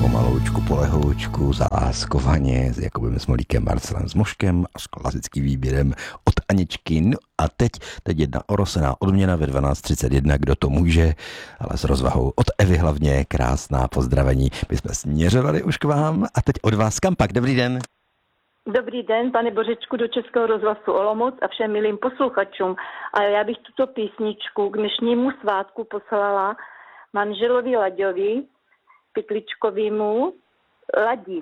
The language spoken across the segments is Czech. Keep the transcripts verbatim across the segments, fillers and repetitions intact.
pomaloučku, polehoučku, zaláskovaně s Jakubem Smolíkem, Marcelem Zmoškem a s klasickým výběrem od Aničky. No a teď, teď jedna orosená odměna ve dvanáct třicet jedna, kdo to může, ale s rozvahou od Evy hlavně, krásná pozdravení. My jsme směřovali už k vám a teď od vás Kampak. Dobrý den. Dobrý den, pane Bořečku, do Českého rozhlasu Olomouc a všem milým posluchačům. A já bych tuto písničku k dnešnímu svátku poslala manželovi Laďovi, Pytličkovýmu. Ladi,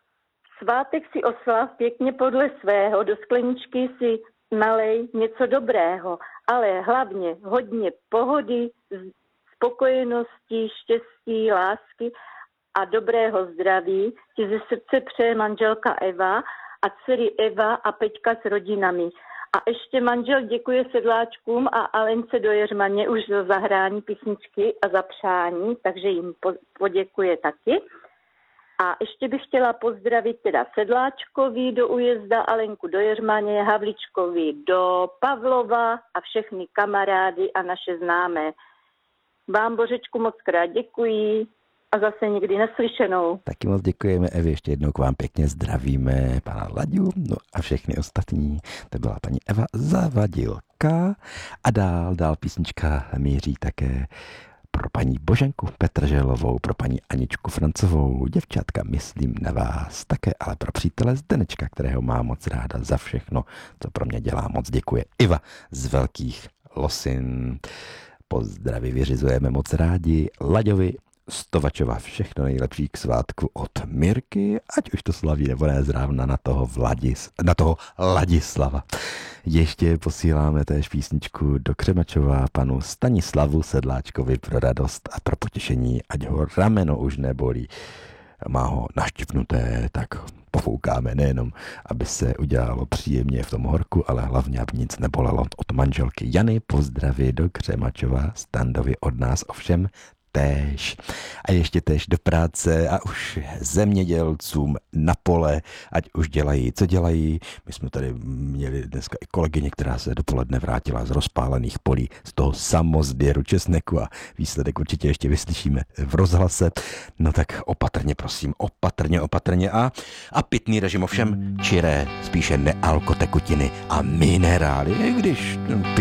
svátek si oslav pěkně podle svého, do skleničky si nalej něco dobrého, ale hlavně hodně pohody, spokojenosti, štěstí, lásky a dobrého zdraví ti ze srdce přeje manželka Eva a dcery Eva a Peťka s rodinami. A ještě manžel děkuje sedláčkům a Alence do Jeřmaně už za zahrání písničky a za přání, takže jim poděkuje taky. A ještě bych chtěla pozdravit teda Sedláčkovi do Ujezda, Alenku do Jeřmaně, Havličkovi do Pavlova a všechny kamarády a naše známé. Vám, Bořečku, moc krát děkuji a zase někdy naslyšenou. Taky moc děkujeme, Evi, ještě jednou k vám pěkně zdravíme pana Laďu, no a všechny ostatní. To byla paní Eva Zavadilka a dál, dál písnička míří také pro paní Boženku Petrželovou, pro paní Aničku Francovou. Děvčatka, myslím na vás také, ale pro přítele Zdenečka, kterého má moc ráda za všechno, co pro mě dělá. Moc děkuje Iva z Velkých Losin. Pozdraví vyřizujeme moc rádi Laďovi Stovačova, všechno nejlepší k svátku od Mirky, ať už to slaví nebo ne, zrovna na toho Vladis, na toho Ladislava. Ještě posíláme též písničku do Křemačova panu Stanislavu Sedláčkovi pro radost a pro potěšení, ať ho rameno už nebolí. Má ho naštěpnuté, tak pofoukáme nejenom, aby se udělalo příjemně v tom horku, ale hlavně, aby nic nebolelo. Od manželky Jany pozdraví do Křemačova, Standovi od nás ovšem též. A ještě též do práce a už zemědělcům na pole, ať už dělají, co dělají. My jsme tady měli dneska i kolegyně, která se dopoledne vrátila z rozpálených polí, z toho samozběru česneku a výsledek určitě ještě vyslyšíme v rozhlase. No tak opatrně, prosím, opatrně, opatrně a, a pitný režim ovšem čiré, spíše nealkotekutiny a minerály, i když